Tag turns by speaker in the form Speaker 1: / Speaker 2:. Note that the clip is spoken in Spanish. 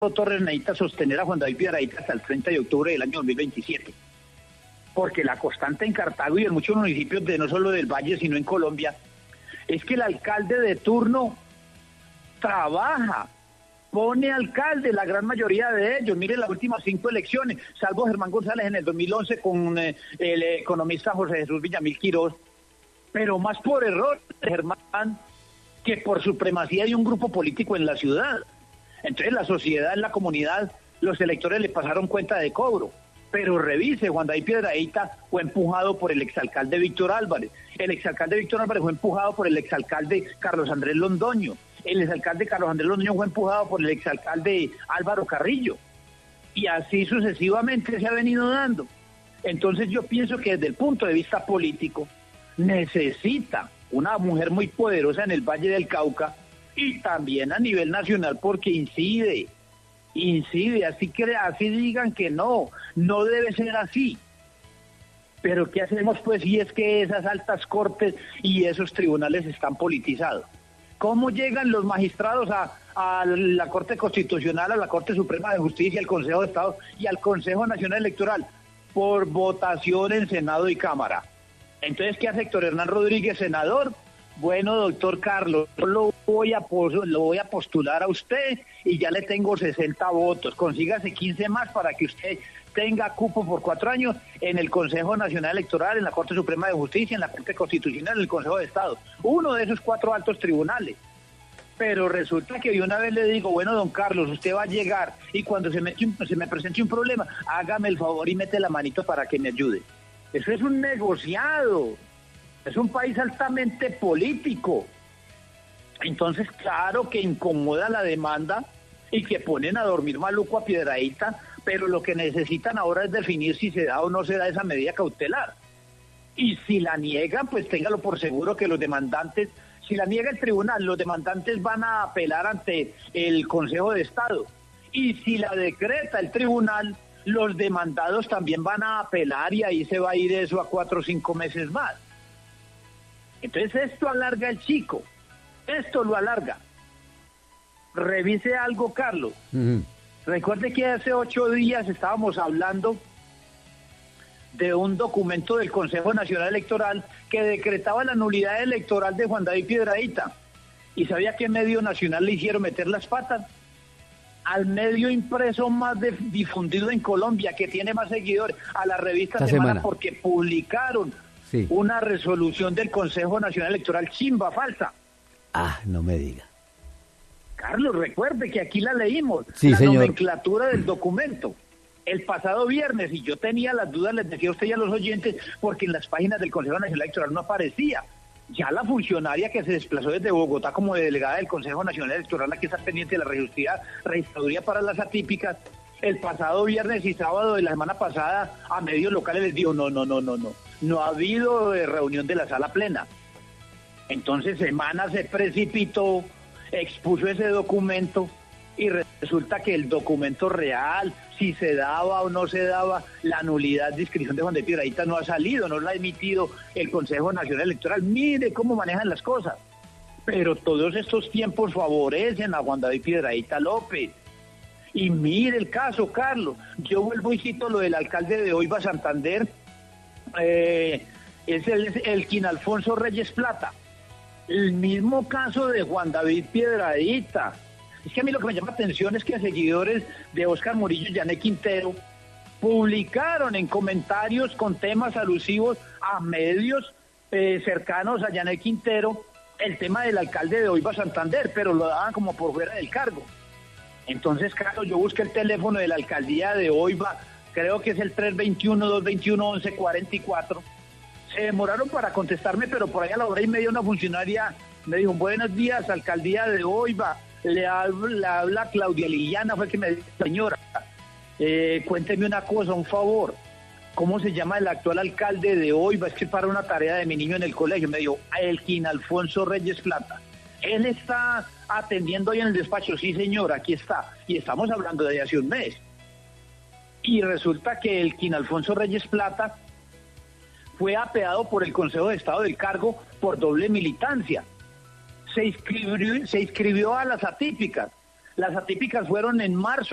Speaker 1: Torres necesita sostener a Juan David Piedrahíta hasta el 30 de octubre del año 2027. Porque la constante en Cartago y en muchos municipios de no solo del Valle, sino en Colombia, es que el alcalde de turno trabaja, pone alcalde, la gran mayoría de ellos. Mire las últimas 5 elecciones, salvo Germán González en el 2011 con el economista José Jesús Villamil Quirós, pero más por error de Germán que por supremacía de un grupo político en la ciudad. Entonces la sociedad, en la comunidad, los electores le pasaron cuenta de cobro. Pero revise, Juan David Piedrahíta fue empujado por el exalcalde Víctor Álvarez. El exalcalde Víctor Álvarez fue empujado por el exalcalde Carlos Andrés Londoño. El exalcalde Carlos Andrés Londoño fue empujado por el exalcalde Álvaro Carrillo. Y así sucesivamente se ha venido dando. Entonces yo pienso que desde el punto de vista político necesita una mujer muy poderosa en el Valle del Cauca y también a nivel nacional porque incide, así digan que no debe ser así. Pero ¿qué hacemos pues si es que esas altas cortes y esos tribunales están politizados? ¿Cómo llegan los magistrados a la Corte Constitucional, a la Corte Suprema de Justicia, al Consejo de Estado y al Consejo Nacional Electoral? Por votación en Senado y Cámara. Entonces, ¿qué hace Héctor Hernán Rodríguez, senador? Bueno, doctor Carlos, yo lo voy a postular a usted y ya le tengo 60 votos. Consígase 15 más para que usted tenga cupo por 4 años en el Consejo Nacional Electoral, en la Corte Suprema de Justicia, en la Corte Constitucional, en el Consejo de Estado. Uno de esos 4 altos tribunales. Pero resulta que yo una vez le digo, bueno, don Carlos, usted va a llegar y cuando se me presente un problema, hágame el favor y mete la manito para que me ayude. Eso es un negociado. Es un país altamente político. Entonces, claro que incomoda la demanda y que ponen a dormir maluco a Piedrahíta, pero lo que necesitan ahora es definir si se da o no se da esa medida cautelar. Y si la niegan, pues téngalo por seguro que los demandantes, si la niega el tribunal, los demandantes van a apelar ante el Consejo de Estado. Y si la decreta el tribunal, los demandados también van a apelar y ahí se va a ir eso a 4 o 5 meses más. Entonces esto alarga el chico, esto lo alarga. Revise algo, Carlos. Recuerde que hace 8 días estábamos hablando de un documento del Consejo Nacional Electoral que decretaba la nulidad electoral de Juan David Piedrahíta. ¿Y sabía qué medio nacional le hicieron meter las patas? Al medio impreso más difundido en Colombia, que tiene más seguidores, a la revista Semana, porque publicaron una resolución del Consejo Nacional Electoral chimba, falsa.
Speaker 2: Ah, no me diga.
Speaker 1: Carlos, recuerde que aquí la leímos,
Speaker 2: sí,
Speaker 1: la
Speaker 2: señor.
Speaker 1: Nomenclatura del documento. El pasado viernes, y yo tenía las dudas, les decía a usted y a los oyentes, porque en las páginas del Consejo Nacional Electoral no aparecía. Ya la funcionaria que se desplazó desde Bogotá como delegada del Consejo Nacional Electoral, la que está pendiente de la registraduría para las atípicas, el pasado viernes y sábado de la semana pasada a medios locales les dijo, no ha habido reunión de la sala plena. Entonces Semana se precipitó, expuso ese documento y resulta que el documento real, si se daba o no se daba, la nulidad de inscripción de Juan David Piedrahíta no ha salido, no la ha emitido el Consejo Nacional Electoral. Mire cómo manejan las cosas. Pero todos estos tiempos favorecen a Juan David Piedrahíta López. Y mire el caso, Carlos. Yo vuelvo y cito lo del alcalde de Oiba, Santander, es Elkin Alfonso Reyes Plata. El mismo caso de Juan David Piedrahíta. Es que a mí lo que me llama la atención es que seguidores de Óscar Murillo y Yané Quintero publicaron en comentarios con temas alusivos a medios cercanos a Yané Quintero el tema del alcalde de Oiba, Santander, pero lo daban como por fuera del cargo. Entonces, Carlos, yo busqué el teléfono de la alcaldía de Oiba, creo que es el 321-221-1144. Se demoraron para contestarme, pero por ahí a la hora y media una funcionaria me dijo, buenos días, alcaldía de Oiba, le habla Claudia Liliana, fue que me dijo, señora, cuénteme una cosa, un favor, ¿cómo se llama el actual alcalde de Oiba? Es que para una tarea de mi niño en el colegio, me dijo, Elkin Alfonso Reyes Plata. Él está atendiendo hoy en el despacho, sí señora, aquí está, y estamos hablando de hace un mes. Y resulta que Elkin Alfonso Reyes Plata fue apeado por el Consejo de Estado del cargo por doble militancia. Se inscribió a las atípicas. Las atípicas fueron en marzo